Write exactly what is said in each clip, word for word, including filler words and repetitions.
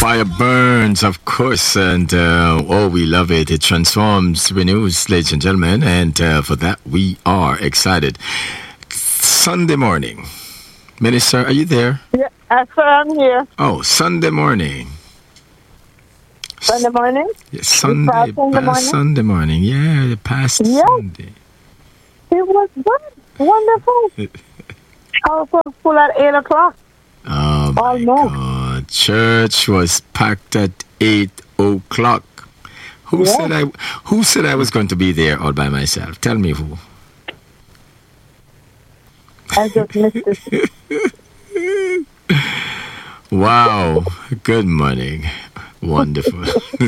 Fire burns, of course, and uh, oh, we love it. It transforms, renews, ladies and gentlemen, and uh, for that we are excited. Sunday morning, Minister, are you there? Yeah, uh, sir, I'm here. Oh, Sunday morning. Sunday morning? Yes, Sunday, past Sunday past morning? Sunday morning. Yeah, the past Yes. Sunday. It was good. Wonderful. Powerful at eight o'clock. Oh my Almost. God! Church was packed at eight o'clock. Who Yeah. said I? Who said I was going to be there all by myself? Tell me who. I just missed it. Wow! Good morning. Wonderful.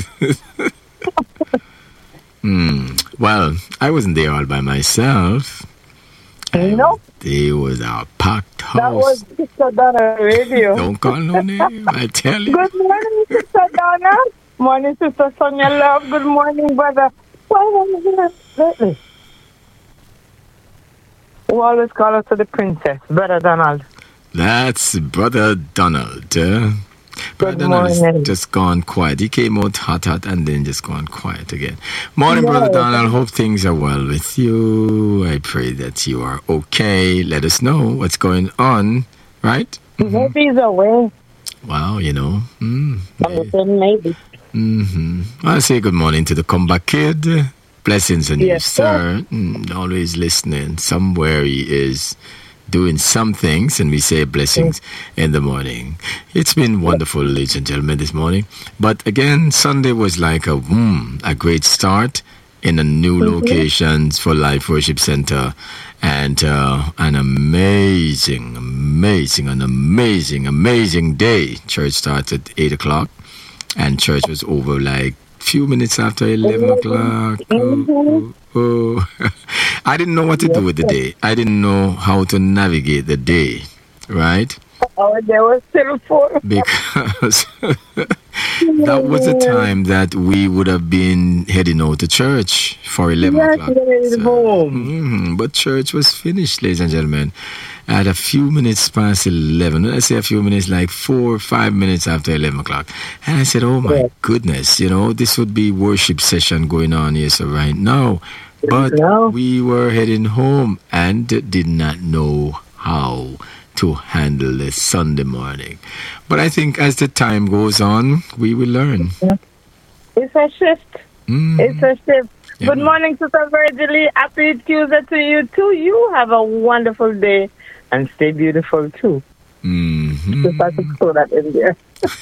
hmm. Well, I wasn't there all by myself. Nope. It was a packed house. That was Sister Donna radio. Don't call no name. I tell you. Good morning, Sister Donna. Morning, Sister Sonia Love. Good morning, brother. Why are you here lately? Who always call us to the princess, Brother Donald. That's Brother Donald. Uh, Brother Good Donald morning. is just gone quiet. He came out hot, hot, and then just gone quiet again. Morning, Yes. Brother Donald. Hope things are well with you. I pray that you are okay. Let us know what's going on, right? Maybe he's away. Wow, you know. Mm, I'm just saying maybe. mm-hmm. I say good morning to the comeback kid. Blessings on you, Yes, sir. Mm, always listening. Somewhere he is doing some things, and we say blessings in the morning. It's been wonderful, ladies and gentlemen, this morning. But again, Sunday was like a mm, a great start in a new Mhm. locations for Life Worship Center, and uh, an amazing, amazing, an amazing, amazing day. Church started at eight o'clock, and church was over like few minutes after eleven o'clock. Oh, oh, oh. I didn't know what to do with the day. I didn't know how to navigate the day, right? Oh, there was still four. Because that was the time that we would have been heading out to church for eleven Yes, o'clock. getting So, home. mhm, but church was finished, ladies and gentlemen, at a few minutes past eleven. When I say a few minutes, like four or five minutes after eleven o'clock. And I said, oh my Yes. goodness, you know, this would be worship session going on here so right now. But No. we were heading home and did not know how to handle this Sunday morning. But I think as the time goes on, we will learn. It's a shift. Mm. It's a shift. Yeah, Good man. morning, Sister Virgilie. Happy Tuesday to you, too. You have a wonderful day and stay beautiful, too. Mhm. Just have to throw that in there.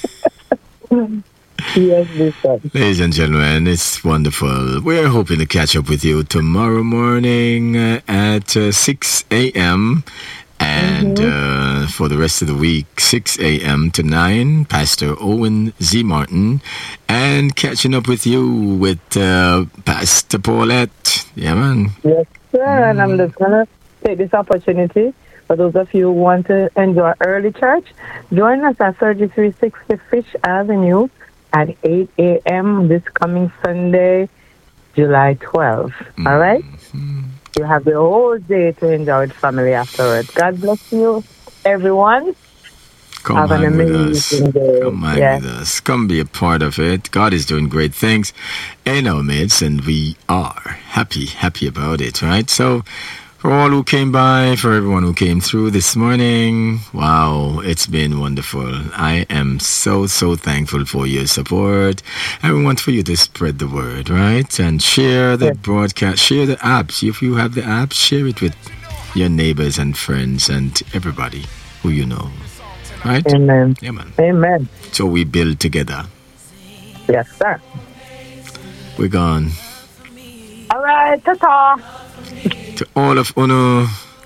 Yes, Bishop. Ladies and gentlemen, it's wonderful. We're hoping to catch up with you tomorrow morning uh, at uh, six a.m. And uh, for the rest of the week, six a.m. to nine, Pastor Owen Z. Martin. And catching up with you with uh, Pastor Paulette. Yeah, man. Yes, sir. And I'm just going to take this opportunity for those of you who want to enjoy early church. Join us at thirty-three sixty Fish Avenue at eight a.m. this coming Sunday, July twelfth. All right? You have the whole day to enjoy with family afterwards. God bless you, everyone. Come Have an hang with us. amazing day. Come hang Yes. with us. Come be a part of it. God is doing great things in our midst, and we are happy, happy about it, right? So, for all who came by, for everyone who came through this morning, wow, it's been wonderful. I am so, so thankful for your support. And we want for you to spread the word, right? And share the Yes. broadcast, share the apps. If you have the apps, share it with your neighbors and friends and everybody who you know, right? Amen. Yeah, man. Amen. So we build together. Yes, sir. We're gone. All right, ta-ta. To all of Uno,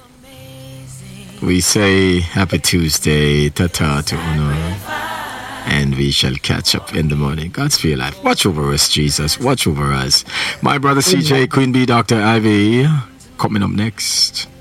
we say happy Tuesday, ta-ta to Uno, and we shall catch up in the morning. God's for your life. Watch over us, Jesus. Watch over us. My brother C J, Queen Bee, Doctor Ivy, coming up next.